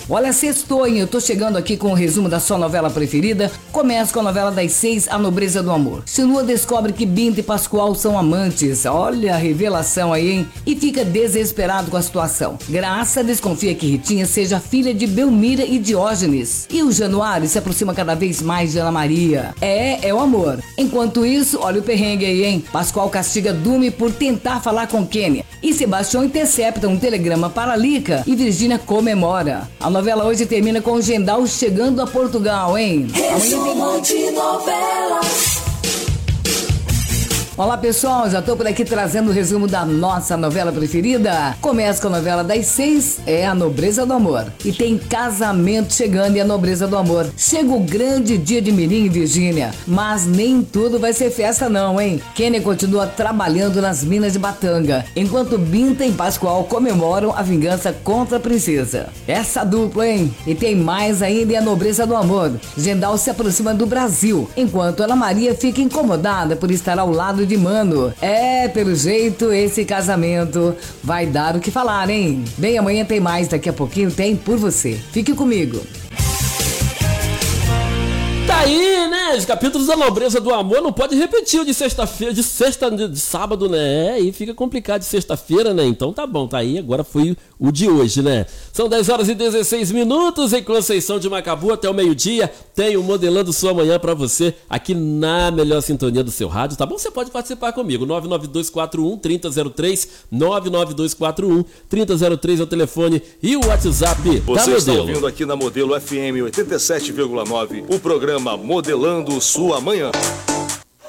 Olha, sextou, hein? Eu tô chegando aqui com o resumo da sua novela preferida. Começa com a novela das 6, A Nobreza do Amor. Chinua descobre que Binta e Pascoal são amantes. Olha a revelação aí, hein? E fica desesperado com a situação. Graça desconfia que Ritinha seja filha de Belmira e Diógenes. E o Januário se aproxima cada vez mais de Ana Maria. É o amor. Enquanto isso, olha o perrengue aí, hein? Pascoal castiga Dume por tentar falar com Kênia. E Sebastião intercepta um telegrama para Lica e Virgínia comemora. A novela hoje termina com o Gendal chegando a Portugal, hein? Resumo de novela. Olá pessoal, já tô por aqui trazendo o resumo da nossa novela preferida. Começa com a novela das 6, é A Nobreza do Amor. E tem casamento chegando e A Nobreza do Amor. Chega o grande dia de Mirim e Virgínia, mas nem tudo vai ser festa não, hein? Kênia continua trabalhando nas minas de Batanga, enquanto Binta e Pascoal comemoram a vingança contra a princesa. Essa dupla, hein? E tem mais ainda em A Nobreza do Amor. Gendal se aproxima do Brasil, enquanto Ana Maria fica incomodada por estar ao lado de Mano. Pelo jeito, esse casamento vai dar o que falar, hein? Bem, amanhã tem mais, daqui a pouquinho tem Por Você. Fique comigo. Tá aí, né? Os capítulos da Nobreza do Amor não pode repetir o de sexta-feira, de sábado, né? Aí fica complicado de sexta-feira, né? Então tá bom, tá aí, agora foi o de hoje, né? São 10h16 em Conceição de Macabu até o meio-dia. Tem o Modelando Sua Manhã pra você aqui na melhor sintonia do seu rádio, tá bom? Você pode participar comigo, 99241-3003, 99241-3003 é o telefone e o WhatsApp da Modelo. Você está ouvindo aqui na Modelo FM 87,9, o programa Modelando Sua Manhã.